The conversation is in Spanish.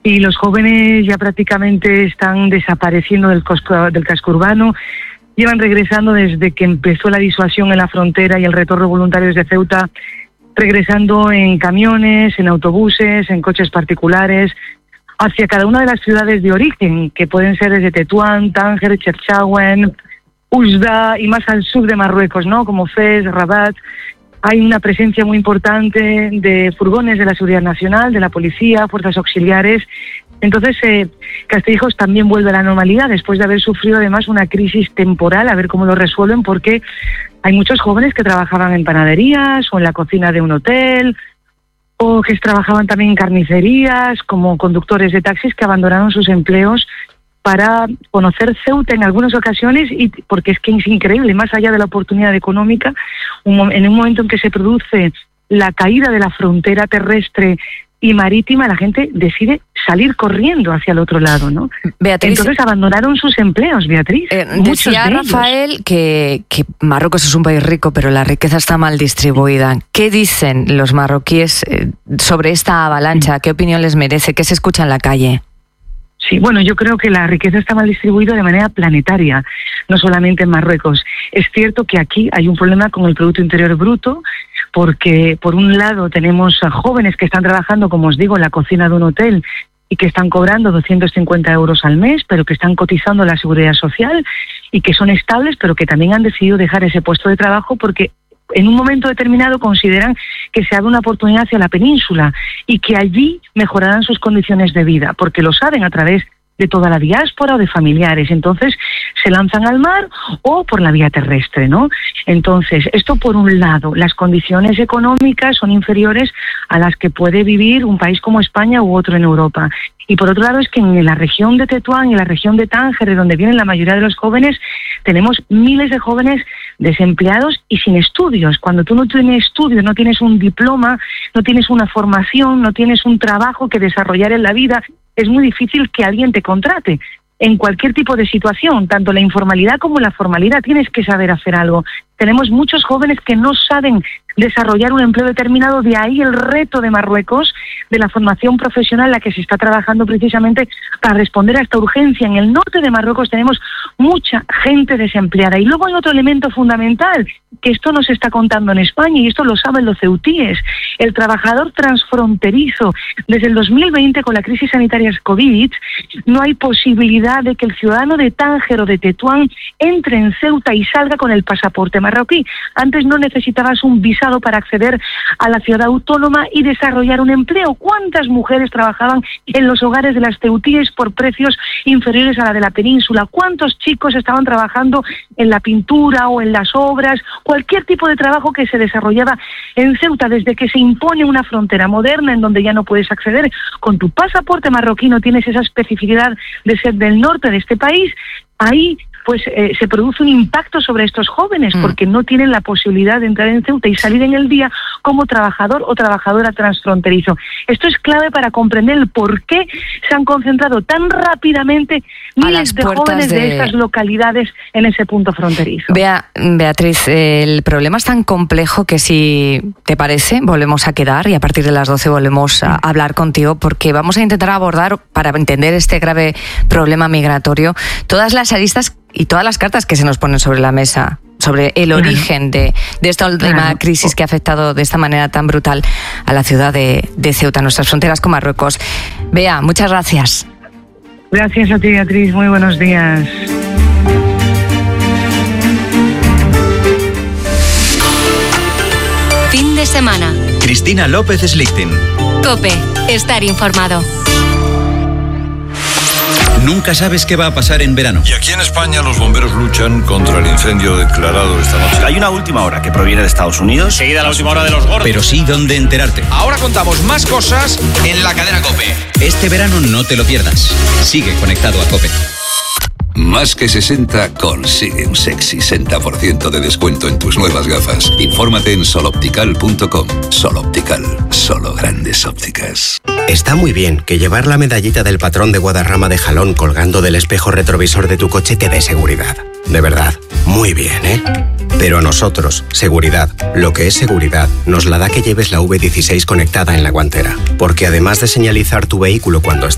y los jóvenes ya prácticamente están desapareciendo del casco urbano. Llevan regresando desde que empezó la disuasión en la frontera y el retorno de voluntarios de Ceuta, regresando en camiones, en autobuses, en coches particulares, hacia cada una de las ciudades de origen, que pueden ser desde Tetuán, Tánger, Chefchaouen, Oujda y más al sur de Marruecos, ¿no? Como Fez, Rabat. Hay una presencia muy importante de furgones de la Seguridad Nacional, de la policía, fuerzas auxiliares. Entonces, Castellijos también vuelve a la normalidad después de haber sufrido además una crisis temporal, a ver cómo lo resuelven, porque hay muchos jóvenes que trabajaban en panaderías o en la cocina de un hotel, o que trabajaban también en carnicerías, como conductores de taxis que abandonaron sus empleos para conocer Ceuta en algunas ocasiones, y porque es que es increíble, más allá de la oportunidad económica, en un momento en que se produce la caída de la frontera terrestre y marítima, la gente decide salir corriendo hacia el otro lado, ¿no? Beatriz, entonces abandonaron sus empleos, Beatriz. Decía Rafael que Marruecos es un país rico, pero la riqueza está mal distribuida. ¿Qué dicen los marroquíes sobre esta avalancha? ¿Qué opinión les merece? ¿Qué se escucha en la calle? Sí, bueno, yo creo que la riqueza está mal distribuida de manera planetaria, no solamente en Marruecos. Es cierto que aquí hay un problema con el Producto Interior Bruto, porque por un lado tenemos a jóvenes que están trabajando, como os digo, en la cocina de un hotel y que están cobrando 250 euros al mes, pero que están cotizando la Seguridad Social y que son estables, pero que también han decidido dejar ese puesto de trabajo porque en un momento determinado consideran que se abre una oportunidad hacia la península y que allí mejorarán sus condiciones de vida, porque lo saben a través de toda la diáspora o de familiares. Entonces se lanzan al mar o por la vía terrestre, ¿no? Entonces, esto por un lado, las condiciones económicas son inferiores a las que puede vivir un país como España u otro en Europa. Y por otro lado es que en la región de Tetuán y en la región de Tánger, de donde vienen la mayoría de los jóvenes, tenemos miles de jóvenes desempleados y sin estudios. Cuando tú no tienes estudios, no tienes un diploma, no tienes una formación, no tienes un trabajo que desarrollar en la vida, es muy difícil que alguien te contrate. En cualquier tipo de situación, tanto la informalidad como la formalidad, tienes que saber hacer algo. Tenemos muchos jóvenes que no saben desarrollar un empleo determinado, de ahí el reto de Marruecos, de la formación profesional, la que se está trabajando precisamente para responder a esta urgencia. En el norte de Marruecos tenemos mucha gente desempleada. Y luego hay otro elemento fundamental, que esto no se está contando en España, y esto lo saben los ceutíes. El trabajador transfronterizo, desde el 2020, con la crisis sanitaria COVID, no hay posibilidad de que el ciudadano de Tánger o de Tetuán entre en Ceuta y salga con el pasaporte marroquí. Antes no necesitabas un visado para acceder a la ciudad autónoma y desarrollar un empleo. ¿Cuántas mujeres trabajaban en los hogares de las ceutíes por precios inferiores a la de la península? ¿Cuántos chicos estaban trabajando en la pintura o en las obras? Cualquier tipo de trabajo que se desarrollaba en Ceuta. Desde que se impone una frontera moderna en donde ya no puedes acceder con tu pasaporte marroquí, no tienes esa especificidad de ser del norte de este país, ahí pues se produce un impacto sobre estos jóvenes porque no tienen la posibilidad de entrar en Ceuta y salir en el día como trabajador o trabajadora transfronterizo. Esto es clave para comprender el por qué se han concentrado tan rápidamente miles de jóvenes de estas localidades en ese punto fronterizo. Beatriz, el problema es tan complejo que, si te parece, volvemos a quedar y a partir de las 12 volvemos a hablar contigo, porque vamos a intentar abordar, para entender este grave problema migratorio, todas las aristas y todas las cartas que se nos ponen sobre la mesa sobre el origen de esta última crisis que ha afectado de esta manera tan brutal a la ciudad de Ceuta, nuestras fronteras con Marruecos. Bea, muchas gracias. Gracias a ti, Beatriz. Muy buenos días. Fin de semana. Cristina López Slichting. COPE. Estar informado. Nunca sabes qué va a pasar en verano. Y aquí en España los bomberos luchan contra el incendio declarado esta noche. Hay una última hora que proviene de Estados Unidos. Seguida la última hora de los gordos. Pero sí dónde enterarte. Ahora contamos más cosas en la cadena COPE. Este verano no te lo pierdas. Sigue conectado a COPE. Más que 60 consigue un sexy 60% de descuento en tus nuevas gafas. Infórmate en soloptical.com. Soloptical, solo grandes ópticas. Está muy bien que llevar la medallita del patrón de Guadarrama de Jalón colgando del espejo retrovisor de tu coche te dé seguridad. De verdad, muy bien, ¿eh? Pero a nosotros, seguridad, lo que es seguridad, nos la da que lleves la V16 conectada en la guantera. Porque además de señalizar tu vehículo cuando